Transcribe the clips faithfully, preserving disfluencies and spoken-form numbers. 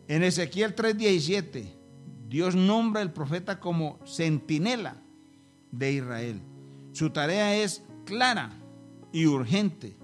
En Ezequiel tres diecisiete, Dios nombra al profeta como centinela de Israel. Su tarea es clara y urgente.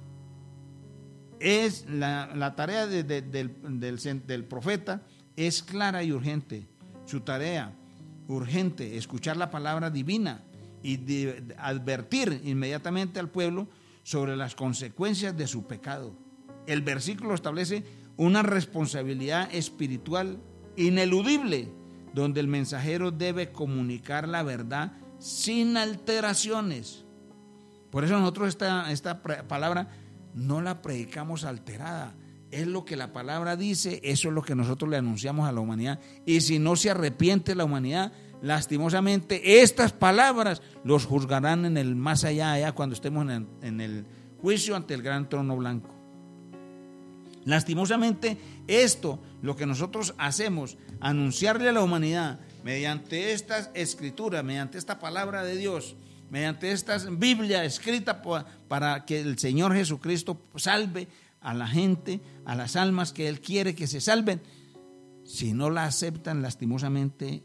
Es la, la tarea de, de, del, del, del profeta es clara y urgente. Su tarea urgente, escuchar la palabra divina y de, de advertir inmediatamente al pueblo sobre las consecuencias de su pecado. El versículo establece una responsabilidad espiritual ineludible, donde el mensajero debe comunicar la verdad sin alteraciones. Por eso nosotros esta, esta palabra no la predicamos alterada. Es lo que la palabra dice, eso es lo que nosotros le anunciamos a la humanidad. Y si no se arrepiente la humanidad, lastimosamente estas palabras los juzgarán en el más allá, allá cuando estemos en el, en el juicio ante el gran trono blanco. Lastimosamente esto, lo que nosotros hacemos, anunciarle a la humanidad mediante estas escrituras, mediante esta palabra de Dios, mediante esta Biblia escrita para que el Señor Jesucristo salve a la gente, a las almas que Él quiere que se salven. Si no la aceptan, lastimosamente,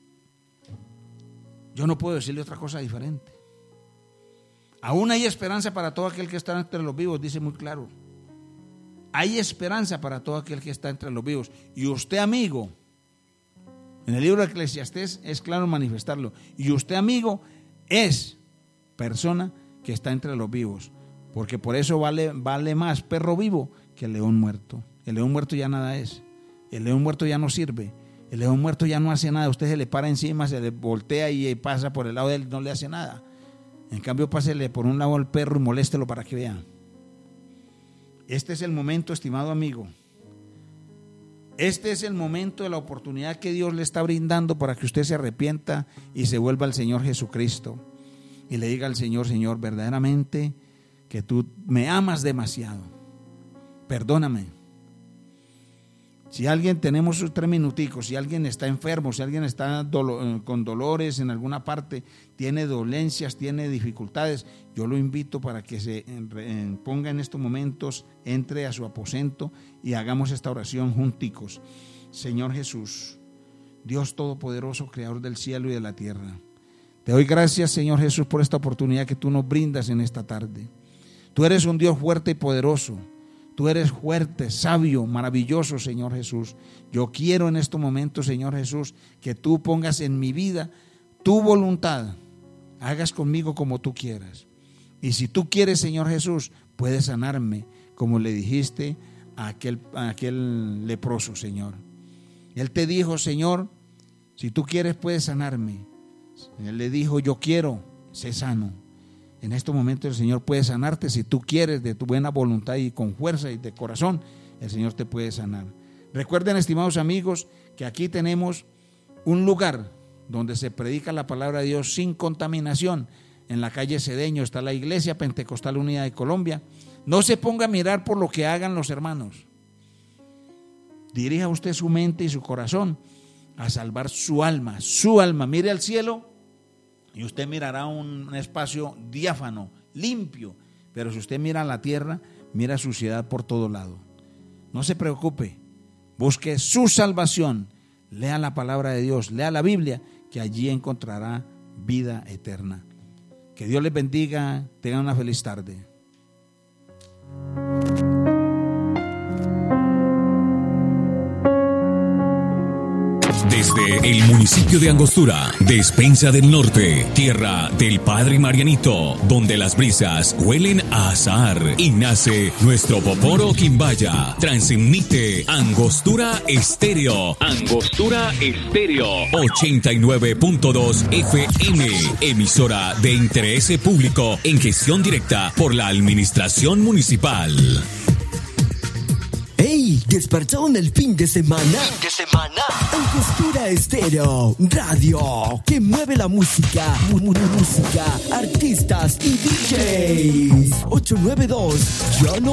yo no puedo decirle otra cosa diferente. Aún hay esperanza para todo aquel que está entre los vivos, dice muy claro. Hay esperanza para todo aquel que está entre los vivos. Y usted, amigo, en el libro de Eclesiastés es claro manifestarlo. Y usted, amigo, es persona que está entre los vivos. Porque por eso vale, vale más perro vivo que el león muerto. El león muerto ya nada es. El león muerto ya no sirve. El león muerto ya no hace nada. Usted se le para encima, se le voltea y pasa por el lado de él, no le hace nada. En cambio, pásele por un lado al perro y moléstelo para que vea. Este es el momento, estimado amigo. Este es el momento de la oportunidad que Dios le está brindando para que usted se arrepienta y se vuelva al Señor Jesucristo. Y le diga al Señor: Señor, verdaderamente que tú me amas demasiado. Perdóname. Si alguien, tenemos sus tres minuticos, si alguien está enfermo, si alguien está dolo, con dolores en alguna parte, tiene dolencias, tiene dificultades, yo lo invito para que se ponga en estos momentos, entre a su aposento y hagamos esta oración junticos. Señor Jesús, Dios Todopoderoso, Creador del cielo y de la tierra, te doy gracias, Señor Jesús, por esta oportunidad que tú nos brindas en esta tarde. Tú eres un Dios fuerte y poderoso. Tú eres fuerte, sabio, maravilloso, Señor Jesús. Yo quiero en estos momentos, Señor Jesús, que tú pongas en mi vida tu voluntad. Hagas conmigo como tú quieras. Y si tú quieres, Señor Jesús, puedes sanarme, como le dijiste a aquel, a aquel leproso, Señor. Él te dijo: Señor, si tú quieres, puedes sanarme. Él le dijo: yo quiero, sé sano. En estos momentos el Señor puede sanarte si tú quieres, de tu buena voluntad y con fuerza y de corazón. El Señor te puede sanar. Recuerden, estimados amigos, que aquí tenemos un lugar donde se predica la palabra de Dios sin contaminación. En la calle Cedeño está la Iglesia Pentecostal Unida de Colombia. No se ponga a mirar por lo que hagan los hermanos. Dirija usted su mente y su corazón a salvar su alma, su alma. Mire al cielo y usted mirará un espacio diáfano, limpio. Pero si usted mira a la tierra, mira suciedad por todo lado. No se preocupe, busque su salvación, lea la palabra de Dios, lea la Biblia, que allí encontrará vida eterna. Que Dios les bendiga, tengan una feliz tarde. Desde el municipio de Angostura, Despensa del Norte, tierra del Padre Marianito, donde las brisas huelen a azahar y nace nuestro Poporo Quimbaya, transmite Angostura Estéreo. Angostura Estéreo, ochenta y nueve punto dos F M, emisora de interés público en gestión directa por la Administración Municipal. ¡Ey! ¿Despertaron el fin de semana? ¡Fin de semana! Angostura Estéreo, radio que mueve la música, mu- mu- música, artistas y D Js. ocho nueve dos, ya no